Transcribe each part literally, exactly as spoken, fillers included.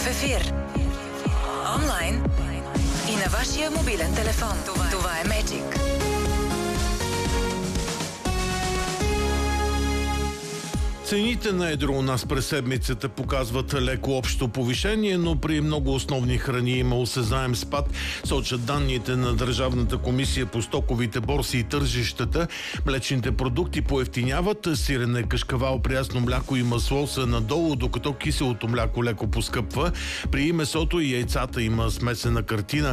В ефир. Онлайн и на вашия мобилен телефон. Това, Това е Magic. Цените на едро у нас през седмицата показват леко общо повишение, но при много основни храни има осезаем спад. Сочат данните на Държавната комисия по стоковите борси и тържищата. Млечните продукти поевтиняват, сирене, кашкавал, прясно мляко и масло са надолу, докато киселото мляко леко поскъпва. При месото и яйцата има смесена картина.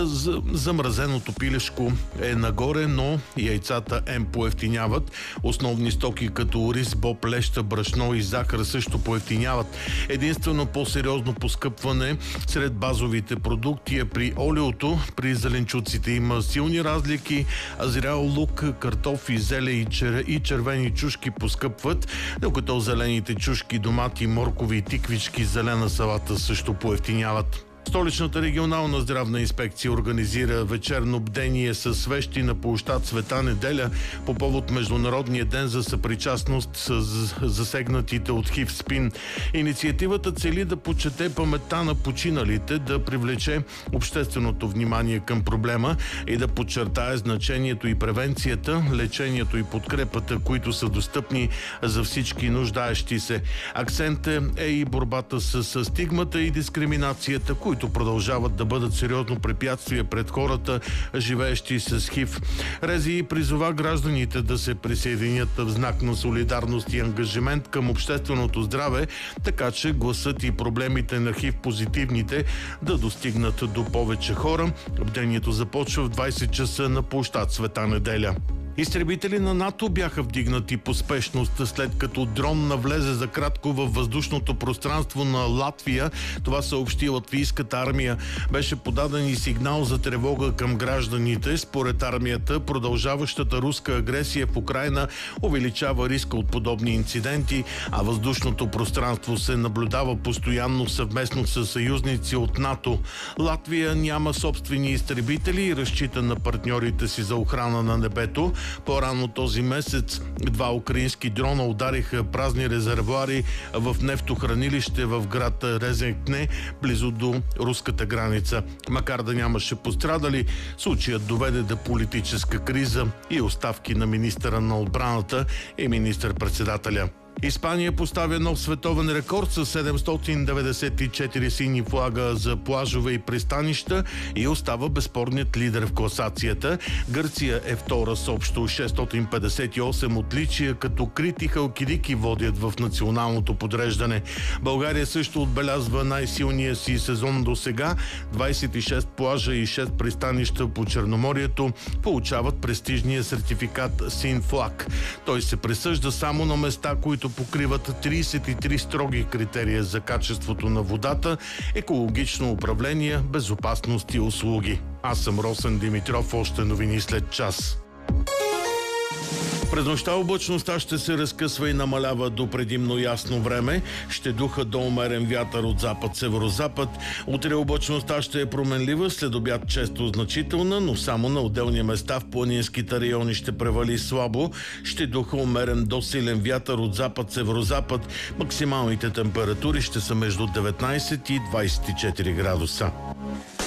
Замразеното пилешко е нагоре, но яйцата ем поевтиняват. Основни стоки като рис, боб, леща, брашно и захар също поевтиняват. Единствено по-сериозно поскъпване сред базовите продукти е при олиото. При зеленчуците има силни разлики. Азрял лук, картофи, зеле и, чер... и червени чушки поскъпват, докато зелените чушки, домати, моркови и тиквички, зелена салата също поевтиняват. Столичната регионална здравна инспекция организира вечерно бдение с свещи на площад Света неделя по повод Международния ден за съпричастност с засегнатите от хив спин. Инициативата цели да почете паметта на починалите, да привлече общественото внимание към проблема и да подчертае значението и превенцията, лечението и подкрепата, които са достъпни за всички нуждаещи се. Акцентът е и борбата с стигмата и дискриминацията, които продължават да бъдат сериозно препятствие пред хората, живеещи с хив. РЗИ призова гражданите да се присъединят в знак на солидарност и ангажимент към общественото здраве, така че гласът и проблемите на хив позитивните да достигнат до повече хора. Бдението започва в двайсет часа на площад Света неделя. Изтребители на НАТО бяха вдигнати по спешност, след като дрон навлезе за кратко във въздушното пространство на Латвия. Това съобщи латвийската армия. Беше подаден и сигнал за тревога към гражданите. Според армията, продължаващата руска агресия в Украйна увеличава риска от подобни инциденти, а въздушното пространство се наблюдава постоянно съвместно с съюзници от НАТО. Латвия няма собствени изтребители и разчита на партньорите си за охрана на небето. По-рано този месец два украински дрона удариха празни резервоари в нефтохранилище в град Резекне, близо до руската граница. Макар да нямаше пострадали, случаят доведе до политическа криза и оставки на министъра на отбраната и министър-председателя. Испания поставя нов световен рекорд с седемстотин деветдесет и четири сини флага за плажове и пристанища и остава безспорният лидер в класацията. Гърция е втора с общо шестстотин петдесет и осем отличия, като Крит и Халкидики водят в националното подреждане. България също отбелязва най-силния си сезон до сега. двайсет и шест плажа и шест пристанища по Черноморието получават престижния сертификат Син флаг. Той се присъжда само на места, които покриват трийсет и три строги критерия за качеството на водата, екологично управление, безопасност и услуги. Аз съм Росен Димитров, още новини след час. През нощта облачността ще се разкъсва и намалява до предимно ясно време. Ще духа до умерен вятър от запад-северозапад. Утре облачността ще е променлива, след обяд често значителна, но само на отделни места в планинските райони ще превали слабо. Ще духа умерен до силен вятър от запад-северозапад. Максималните температури ще са между деветнайсет и двайсет и четири градуса.